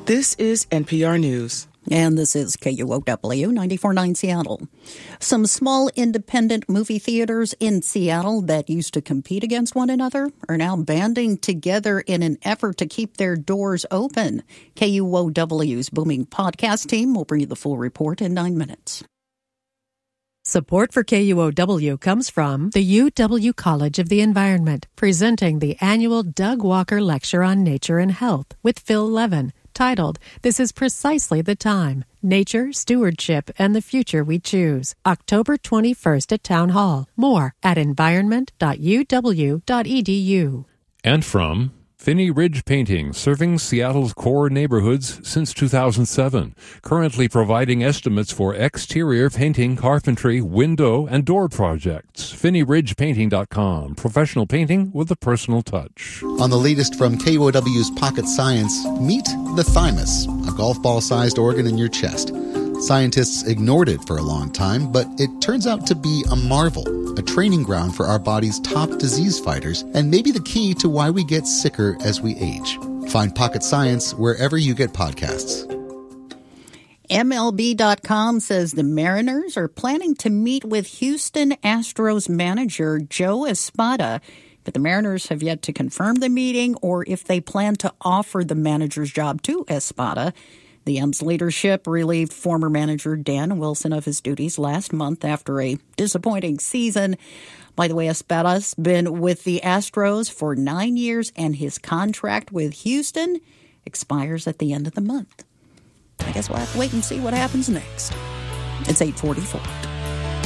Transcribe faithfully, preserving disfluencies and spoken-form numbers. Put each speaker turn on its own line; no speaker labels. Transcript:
This is N P R News.
And this is K U O W ninety-four point nine Seattle. Some small independent movie theaters in Seattle that used to compete against one another are now banding together in an effort to keep their doors open. K U O W's booming podcast team will bring you the full report in nine minutes.
Support for K U O W comes from the U W College of the Environment, presenting the annual Doug Walker Lecture on Nature and Health with Phil Levin, titled, "This is Precisely the Time, Nature, Stewardship, and the Future We Choose." October twenty-first at Town Hall. More at environment dot u w dot e d u.
And from Finney Ridge Painting, serving Seattle's core neighborhoods since two thousand seven, currently providing estimates for exterior painting, carpentry, window, and door projects. finney ridge painting dot com, professional painting with a personal touch.
On the latest from K U O W's Pocket Science, meet the thymus, a golf ball-sized organ in your chest. Scientists ignored it for a long time, but it turns out to be a marvel, a training ground for our body's top disease fighters, and maybe the key to why we get sicker as we age. Find Pocket Science wherever you get podcasts.
M L B dot com says the Mariners are planning to meet with Houston Astros manager Joe Espada, but the Mariners have yet to confirm the meeting or if they plan to offer the manager's job to Espada. The M's leadership relieved former manager Dan Wilson of his duties last month after a disappointing season. By the way, Espada's been with the Astros for nine years, and his contract with Houston expires at the end of the month. I guess we'll have to wait and see what happens next. It's eight forty-four.